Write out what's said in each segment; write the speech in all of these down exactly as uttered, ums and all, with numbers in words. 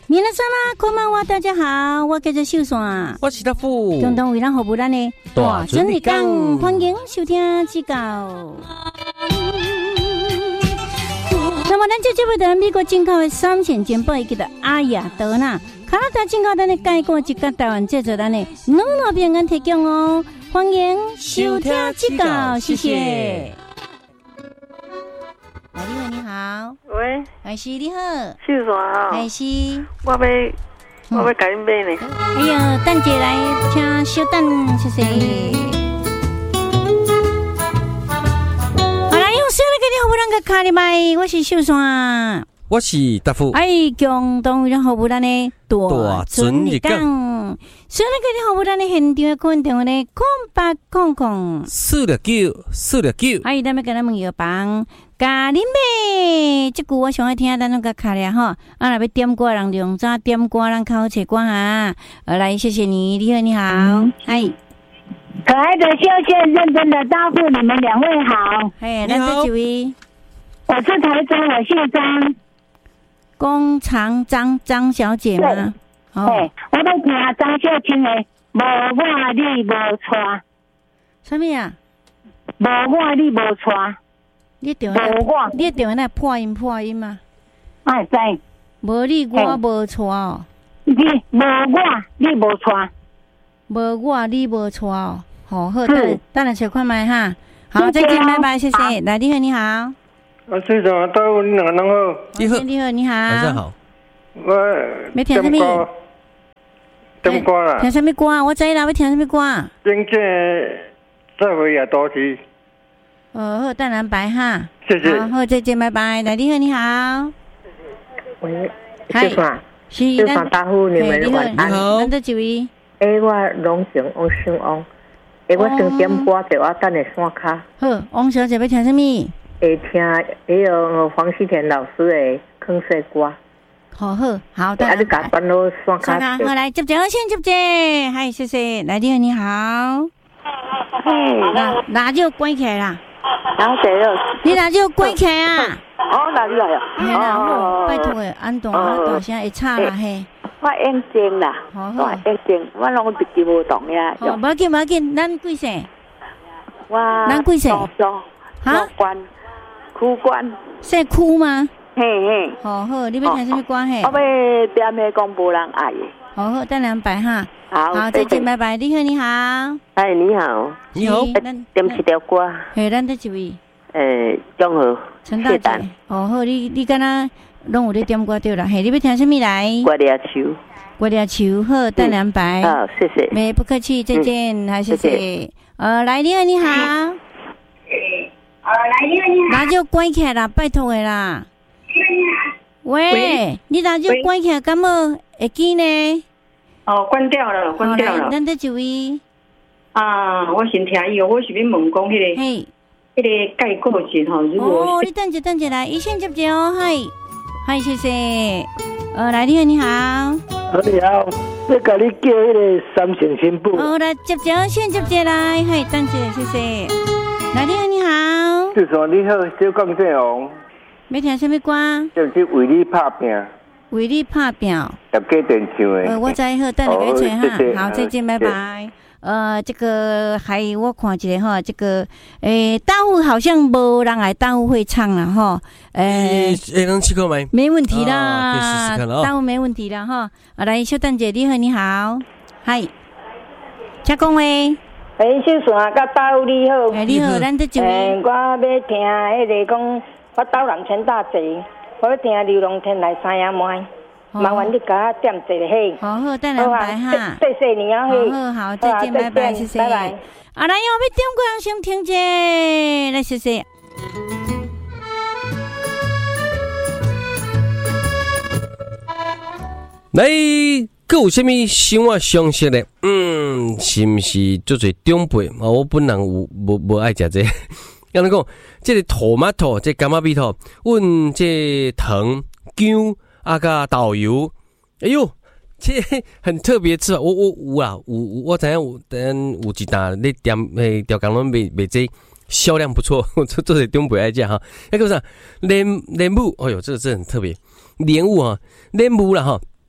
皆さんこんばんは，大家好，我叫做秀山， 我是大富， 共同为咱服务咱的大准日讲，欢迎收听指教。那么咱这节目的美国进口的三线煎包，叫做阿雅德纳，加拿大进口咱的介过一个台湾制作咱的两路平安提供哦，欢迎收听指教，谢谢。哎，你好，你好。 喂， 海西你好。 秀山啊。 海西。 我要，我要甲你买呢。 哎呀，等一来，请稍等，谢谢。好啦，用手来给你服务咱个卡里麦，我是秀山。 我是大富。 哎，共同为咱服务咱的大准日讲。手来给你服务咱的现场的客人电话呢，空八空空。 四六九，四六九。 哎，咱们跟咱们药房。咖喱妹，这句我上爱听，咱拢甲卡了哈。啊，若要点歌，人就用早点歌，咱较好找歌哈。呃，来，谢谢你，你好，你好，嗨、嗯， 可爱的秀秀，认真的大富，你们两位好。 嘿，咱这几位， 我是台中，我姓张， 工厂张张小姐吗？ 哦，对，我都听张秀清的《无我你无错》。 什么呀？ 无我你无错。 你电话，你电话那破音破音嘛？ 哎，知。 无你我无错哦。 你无我你无错。 无我你无错哦。好，好，等等下小看麦哈。好，再见，拜拜，谢谢。来，你好，你好。 啊，先生，大家你两个人好。 你好， 你好，你好。 晚上好。 我要听什么？ 点歌啦。 听什么歌？我知啦，要听什么歌？ 真正再回也多次。 哦，好，淡蓝白哈， 谢谢。 好，好，再见，拜拜。来，你好，你好。 喂，秀山， 是秀山大富，你们晚安。 你好。 咱这几位？ 诶，我龙城王姓王，诶，我想点歌，就我等下线卡。 好，王小姐要听什么？ 会听迄个黄西田老师的坑色歌。 好好好的。 啊，你甲转到线卡。 好，来接接，先接接，嗨，谢谢。来，你好，你好。嘿，那那就关起来啦。 然后谁了？ 你哪就关起啊？ 哦，哪里来呀？ 嘿啦，好，拜托诶，安东啊，大声会吵啦嘿。 我眼睛啦，我眼睛，我拢直接无动呀。 哦，无要紧无要紧，咱几岁？ 我咱几岁？ 哈？关，区关。 说区吗？ 嘿嘿。 好好，你要听什么歌嘿？ 我要点咩讲无人爱的。 好好，等两百哈。 好， 好，再见，拜拜。你好，你好。 哎，你好。 你好。 点一条歌。 嘿，咱这几位。 诶，江河。 陈大姐。哦好，你你敢若拢有咧点歌对啦？嘿，你要听什么来？ 我俩球。 我俩球好，等两百。 好，谢谢。 没不客气，再见，好，谢谢。呃，来，你好，你好。 呃，来，你好，你好。 那就关起来啦，拜托的啦。喂，你那就关起来，敢无会记呢？ 哦，关掉了，关掉了。 咱这几位啊，我先听伊哦，我是要问讲迄个， 嘿， 迄个介过钱吼，如果哦，你等一等一来，一线接接哦，嗨，嗨，谢谢。呃，来，你好，你好。 你好，我甲你叫迄个三线新妇。 哦，来接接，先接接来，嗨，等一下，谢谢。来，你好，你好。 就说你好，小江正王。 要听什么歌？ 就是为你拍拼。 为你拍拼。 要加电唱的。 呃，我知好，等你个吹哈。好，再见，拜拜。呃，这个还我看一下哈，这个诶，大户好像无人来大户会唱了哈。 诶，诶，能试过没？ 没问题啦， 可以试试看了。 大户没问题了哈。啊，来，小蛋姐，你好，你好，嗨，请讲话。 诶，秀山甲大户你好。 诶，你好，咱这一位。 诶，我要听迄个讲。我斗南陈大姐，我要听《流浪天来三阳麦》，麻烦你给我点一个嘿。 好好，等两排哈。 谢谢你啊嘿。 好好好，再见，拜拜，谢谢。拜拜。啊，来，我要点歌，人先听者，来谢谢。 来，佫有啥物生活常识咧？嗯，是毋是做做长辈？啊，我本人有无无爱食这个。跟你讲，这个 tomato， 这柑仔米头，阮这糖、姜啊甲豆油，哎呦，这很特别吃法。我我有啦，有我知影有，等有一单咧店诶，调工拢卖卖这销量不错，做做些中北爱食哈。那个啥莲莲雾，哎呦，这个真的很特别，莲雾啊，莲雾啦哈。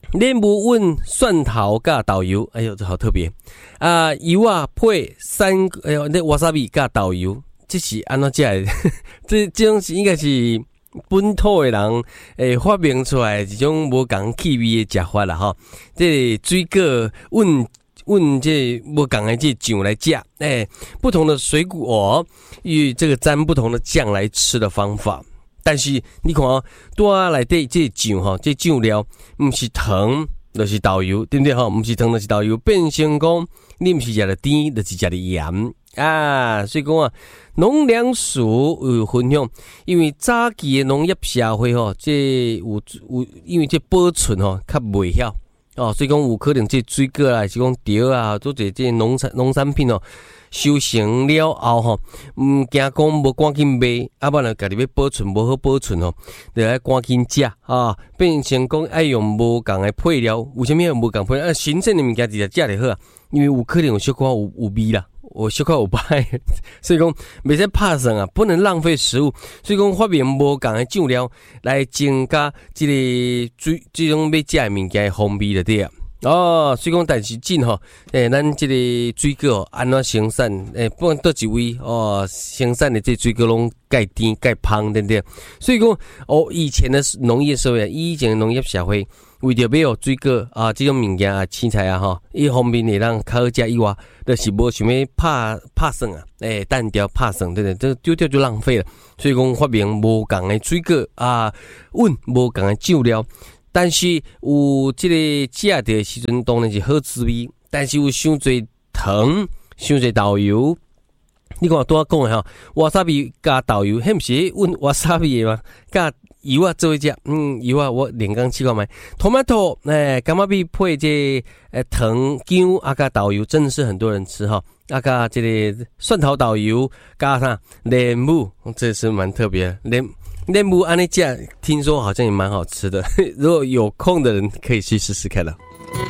莲雾混蒜头加豆油，哎呦，这好特别啊！油啊配三，哎呦，那瓦萨比加豆油，这是安怎食的？这这种是应该是本土的人诶发明出来一种无共气味的食法啦吼。这水果混混这无共的这酱来食，诶，不同的水果与这个沾不同的酱来吃的方法。但是你看哦，拄啊内底这酱吼，这酱料毋是糖，就是豆油，对不对吼？毋是糖，就是豆油，变成讲你毋是食了甜，就是食了盐啊。所以讲啊，农粮署有分享，因为早期的农业社会吼，这有有因为这保存吼较袂晓哦，所以讲有可能这水果啊，是讲稻啊，做这这农产农产品哦。收成了后吼，毋惊讲无赶紧卖，啊不然家己要保存无好保存吼，就爱赶紧食啊，变成讲爱用无共的配料，为虾米用无共配料？啊，新鲜的物件直接食就好啊，因为有可能有小可有有味啦，有小可有歹，所以讲袂使拍算啊，不能浪费食物，所以讲发明无共的酱料来增加这个水这种要食的物件的风味就对啊。哦，所以讲，但是真吼，诶、欸，咱这个水果安怎生产？诶、欸，不管倒一位哦，生产的这水果拢介甜介芳，对不对？所以讲，哦，以前的农业社会，以前的农业社会，为着要有水果啊，这种物件啊，青菜啊，吼，一方面会让较好食以外，就是无想要拍拍算啊，诶、欸，单调拍算，对不对？这丢掉就浪费了。所以讲，发明无共的水果啊，稳无共的酱料。但是有这个食的时阵当然是好滋味，但是有伤侪糖、伤侪豆油。你看拄仔讲的吼，瓦萨比加豆油，迄毋是阮瓦萨比的吗？加油啊做伙食，嗯，油啊我连刚试过买。tomato 诶，柑仔比配这诶糖姜啊加豆油，真的是很多人吃哈。啊加这个蒜头豆油加上莲雾，这是蛮特别的莲。莲雾安尼食，听说好像也蛮好吃的。如果有空的人可以去试试看了。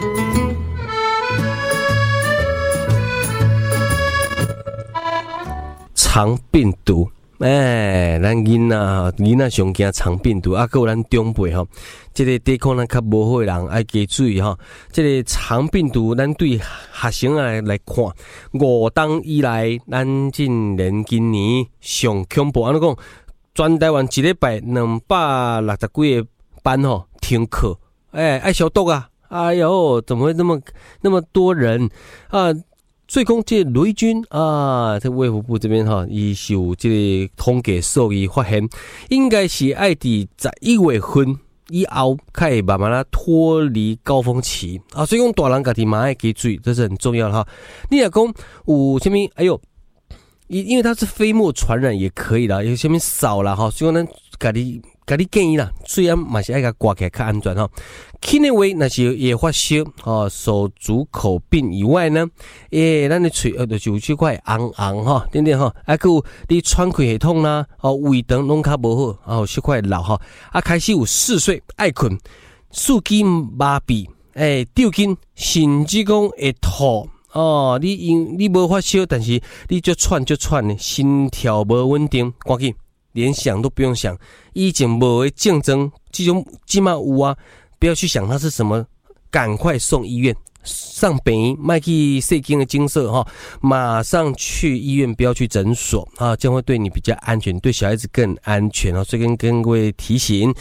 肠病毒，哎，咱囡仔囡仔上惊肠病毒，啊，还有咱长辈吼，这个抵抗力较无好的人爱加注意吼。这个肠病毒，咱对学生啊来看，五冬以来，咱今年今年上恐怖，安尼讲。全台湾一礼拜两百六十几个班吼停课，哎，爱消毒啊！哎呦，怎么会那么那么多人啊？所以讲这雷军啊，在卫福部这边哈，伊是有这个统计数据发现，应该是爱伫十一月份以后，开始慢慢啦脱离高峰期啊。所以讲大人家己嘛爱记注意，这是很重要的哈。你若讲有啥物？哎呦！因为它是飞沫传染也可以啦，有啥物扫啦哈，所以咱家己家己建议啦，虽然嘛是爱甲挂起来较安全哈。轻的话那是也发烧哦，手足口病以外呢，诶，咱的嘴呃就是有这块红红哈，对不对哈？啊，有你喘气系统啦，哦，胃肠拢较无好，哦，这块老哈，啊，开始有嗜睡、爱困、四肢麻痹，诶，抽筋，甚至讲会吐。哦，你因你无发烧，但是你就喘就喘的，心跳无稳定，赶紧连想都不用想，以前无的竞争，这种起码有啊，不要去想它是什么，赶快送医院，上病院，卖去射精的精色哈，马上去医院，不要去诊所啊，这样会对你比较安全，对小孩子更安全啊，所以跟跟各位提醒。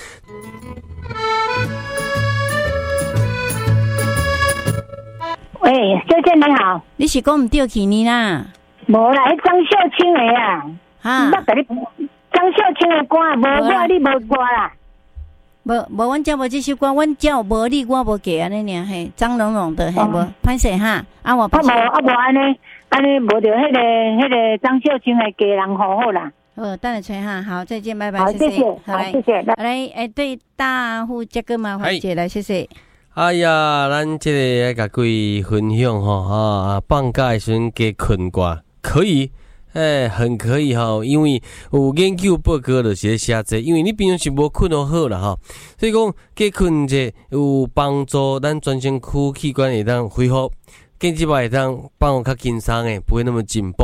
喂，小姐你好， 你是讲唔对去你啦？ 无啦，迄张秀清的啊，啊，捌甲你张秀清的歌，无我你无歌啦。 无无，阮遮无这首歌，阮遮有无你我无给安尼尔嘿，张龙龙的嘿无，歹势哈，啊我不。啊无啊无安尼，安尼无着迄个迄个张秀清的家人好好啦。 好，等下吹哈，好，再见，拜拜， 好，谢谢，好，谢谢。 来，诶，对大户这个麻烦姐来，谢谢。 哎呀，咱这个来甲各位分享吼啊，放假的时阵加困觉可以，哎，很可以哈，因为有研究报告就是写这，因为你平常是无困得好啦哈，所以讲加困者有帮助咱全身躯器官会当恢复。更即摆会当帮我较轻松诶，不会那么紧绷。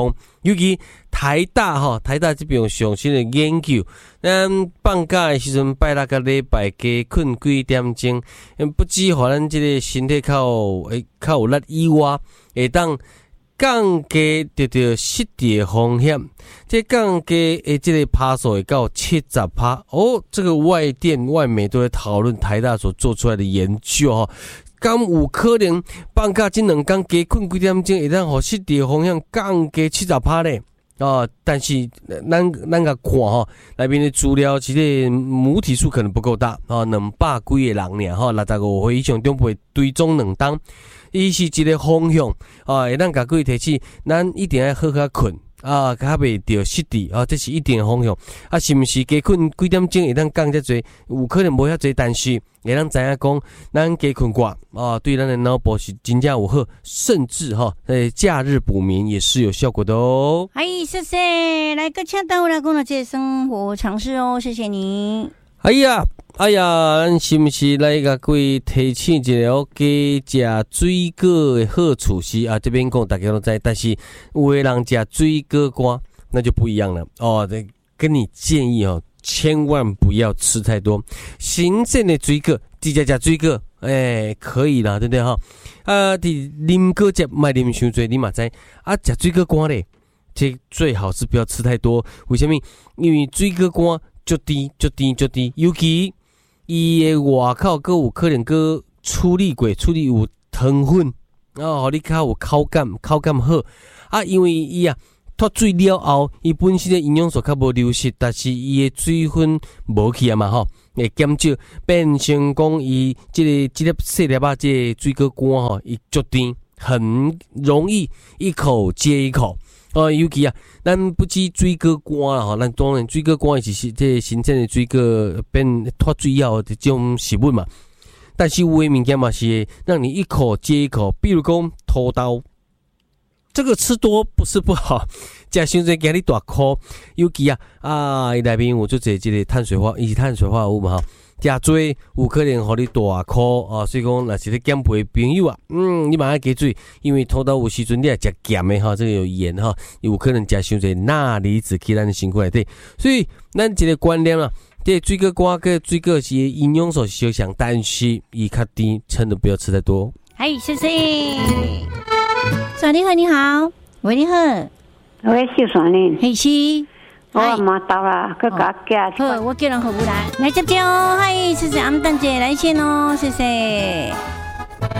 尤其台大吼，台大这边上新的研究，咱放假的时阵，拜六甲礼拜加困几点钟，不止互咱这个身体较诶较有力以外，会当降低着着失智的风险。这降低诶，这个趴数会到七十趴哦。这个外电外媒都在讨论台大所做出来的研究吼。敢有可能放假这两天加困几点钟，会当互失智风险降低七十趴咧？哦，但是咱咱甲看吼，内面的资料其实母体数可能不够大哦，两百几个人尔吼，六十五岁以上长辈追踪两档，伊是一个方向啊，会当甲各位提醒，咱一定要好好困。啊，较袂着失智啊，这是一定的方向。啊，是毋是加困几点钟会当降遮侪？有可能无遐侪，但是会当知影讲，咱加困寡啊，对咱的脑部是真正有好，甚至哈，诶，假日补眠也是有效果的哦。 哎，谢谢，来个请到我来讲了这生活常识哦，谢谢你。 哎呀，哎呀，咱是毋是来甲各位提醒一下哦？加食水果的好处是啊，这边讲大家都知，但是有的人食水果干那就不一样了哦。跟你建议哦，千万不要吃太多新鲜的水果，直接食水果，哎、欸，可以啦，对不对哈？啊，伫啉果汁卖啉伤多，你嘛知啊？食水果干咧，这最好是不要吃太多。为什么？因为水果干足甜、足甜、足甜，尤其伊的外口阁有可能阁处理过，处理有糖粉，啊，互你较有口感，口感好啊。因为伊啊脱水了后，伊本身的营养素较无流失，但是伊的水分无去啊嘛吼，会减少，变成讲伊即个即粒细粒啊，即个水果干吼，伊足甜，很容易一口接一口。哦，尤其啊，咱不止水果干啦吼，咱当然水果干是是这新鲜的水果变脱水以后的这种食物嘛。但是有的物件嘛是让你一口接一口，比如讲土豆，这个吃多不是不好，食伤济惊你大哭。尤其啊啊，伊内面有做这这个碳水化，伊是碳水化合物嘛吼。食多有可能互你大哭啊，所以讲若是咧减肥的朋友啊，嗯，你嘛要加注意，因为土豆有时阵你也食咸的哈，这个有盐哈，有可能食伤侪钠离子去咱的身躯内底，所以咱一个观念啦，这水果干跟水果是营养素相像，但是伊较甜，真的不要吃太多。 嗨，谢谢。小你好，你好，喂，你好， 喂，秀山呢？ 嘿是。 我嘛到啦，去甲寄。 好，我叫人服务来来接接哦。嗨，谢谢，俺们等姐来先哦，谢谢。